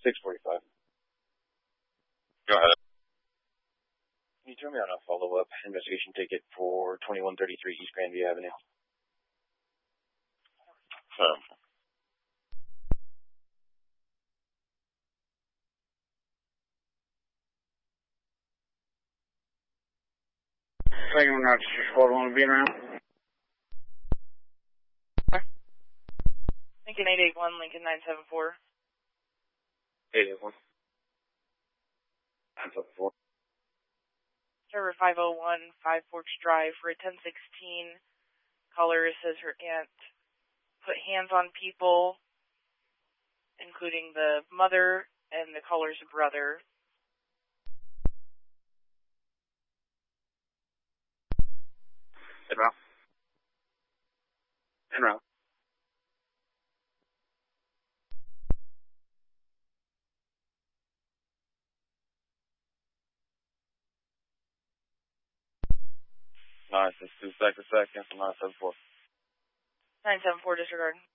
645. Go ahead. Can you turn me on a follow-up investigation ticket for 2133 East Grandview Avenue? Second one, squad 1 being around. Lincoln 881, Lincoln 974. 881. 974. Server 501, 5 Forks Drive for a 1016. Caller says her aunt put hands on people, including the mother and the caller's brother. Enroute. Enroute. Nice, it's 2 seconds, cancel 974. 974 disregard.